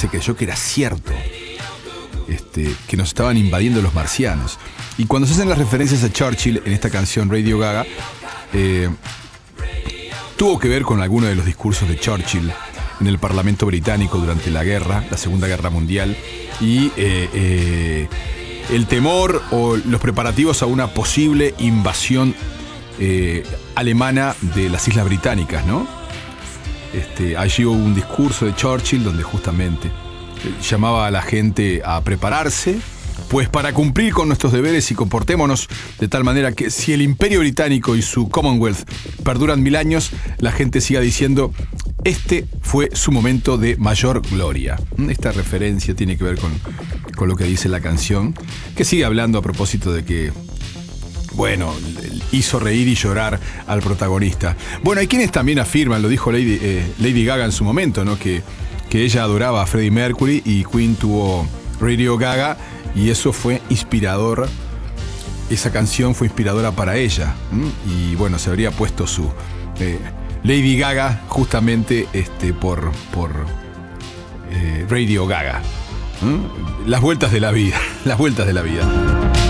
se creyó que era cierto, que nos estaban invadiendo los marcianos. Y cuando se hacen las referencias a Churchill en esta canción Radio Gaga, tuvo que ver con alguno de los discursos de Churchill en el Parlamento británico durante la Segunda Guerra Mundial, y el temor o los preparativos a una posible invasión alemana de las Islas Británicas, ¿no? Allí hubo un discurso de Churchill donde justamente llamaba a la gente a prepararse, pues para cumplir con nuestros deberes y comportémonos de tal manera que si el Imperio Británico y su Commonwealth perduran 1000 años, la gente siga diciendo: este fue su momento de mayor gloria. Esta referencia tiene que ver con lo que dice la canción, que sigue hablando a propósito de que, bueno, hizo reír y llorar al protagonista. Bueno, hay quienes también afirman, lo dijo Lady Gaga en su momento, ¿no? Que ella adoraba a Freddie Mercury y Queen tuvo Radio Gaga y eso fue inspirador. Esa canción fue inspiradora para ella. Y bueno, se habría puesto su Lady Gaga justamente por Radio Gaga. Las vueltas de la vida, las vueltas de la vida.